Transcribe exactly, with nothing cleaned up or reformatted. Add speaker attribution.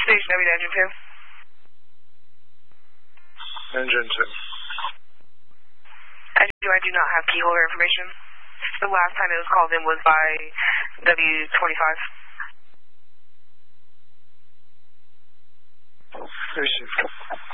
Speaker 1: Station W, engine two.
Speaker 2: Engine two.
Speaker 1: Engine two, I do not have key holder information. The last time it was called in was by W twenty-five.
Speaker 2: Received.